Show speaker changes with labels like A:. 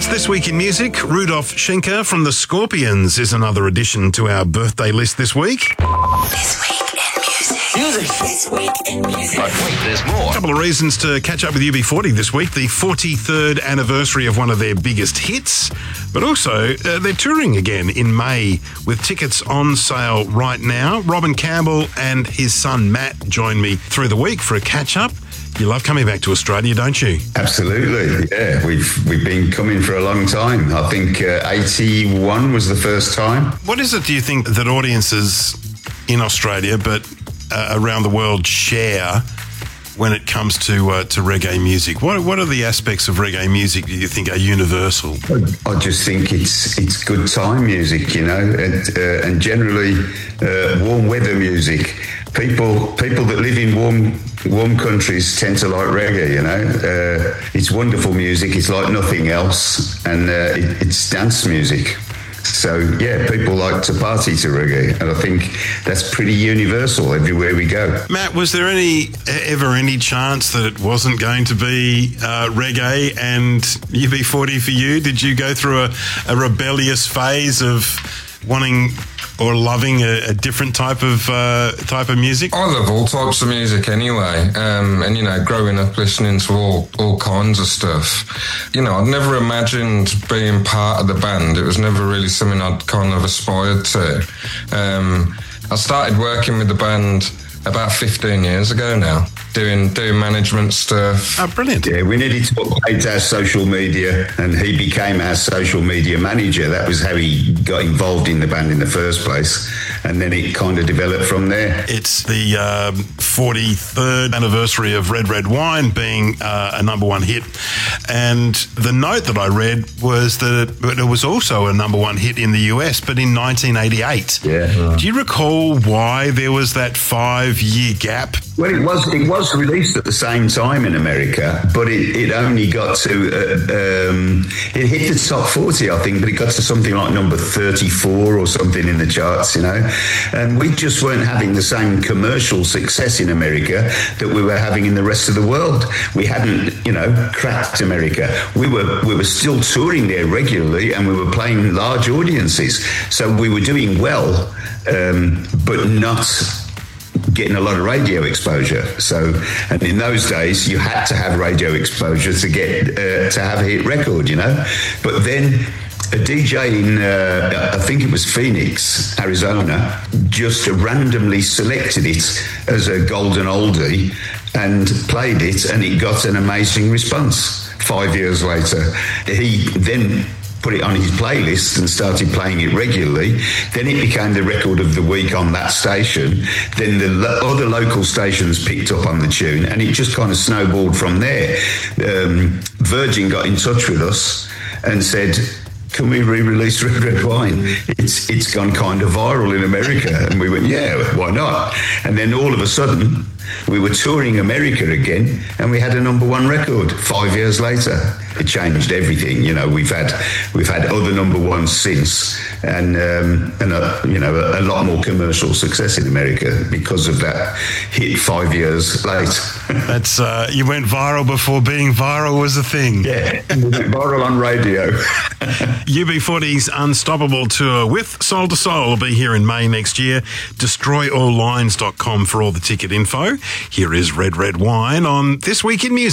A: It's This Week in Music. Rudolf Schenker from the Scorpions is another addition to our birthday list this week.
B: This Week in Music. This Week in Music.
C: But wait, there's more.
A: A couple of reasons to catch up with UB40 this week. The 43rd anniversary of one of their biggest hits, but also they're touring again in May with tickets on sale right now. Robin Campbell and his son Matt joined me through the week for a catch-up. You love coming back to Australia, don't you?
D: Absolutely, yeah. We've been coming for a long time. I think 81 was the first time.
A: What is it, do you think, that audiences in Australia but around the world share when it comes to reggae music? What are the aspects of reggae music that you think are universal?
D: I just think it's good time music, you know, and generally warm weather music. People that live in warm countries tend to like reggae, you know. It's wonderful music. It's like nothing else, and it's dance music. So, yeah, people like to party to reggae, and I think that's pretty universal everywhere we go.
A: Matt, was there ever any chance that it wasn't going to be reggae and UB40 for you? Did you go through a rebellious phase of wanting or loving a different type of music?
E: I love all types of music anyway, and you know, growing up listening to all kinds of stuff. You know, I'd never imagined being part of the band. It was never really something I'd kind of aspired to. I started working with the band about 15 years ago now, doing management stuff.
A: Oh, brilliant.
D: Yeah, we needed to update our social media, and he became our social media manager. That was how he got involved in the band in the first place, and then it kind of developed from there.
A: It's the 43rd anniversary of Red Red Wine being a number one hit, and the note that I read was that it was also a number one hit in the US, but in 1988.
D: Yeah.
A: Do you recall why there was that 5-year gap?
D: Well, it was released at the same time in America, but it only got to it hit the top 40, I think, but it got to something like number 34 or something in the charts, you know. And we just weren't having the same commercial success in America that we were having in the rest of the world. We hadn't, you know, cracked America. We were still touring there regularly, and we were playing large audiences, so we were doing well, but not getting a lot of radio exposure. So, and in those days, you had to have radio exposure to get to have a hit record, you know. But then a DJ in, I think it was Phoenix, Arizona, just randomly selected it as a golden oldie and played it, and it got an amazing response. 5 years later, he then put it on his playlist and started playing it regularly. Then it became the record of the week on that station. Then the other local stations picked up on the tune, and it just kind of snowballed from there. Virgin got in touch with us and said, can we re-release Red Red Wine? It's gone kind of viral in America. And we went, yeah, why not? And then all of a sudden, we were touring America again, and we had a number one record 5 years later. It changed everything. You know, we've had other number ones since, and you know, a lot more commercial success in America because of that hit 5 years late.
A: That's you went viral before being viral was a thing.
D: Yeah, we went viral on radio.
A: UB40's Unstoppable Tour with Soul to Soul will be here in May next year. DestroyAllLines.com for all the ticket info. Here is Red Red Wine on This Week in Music.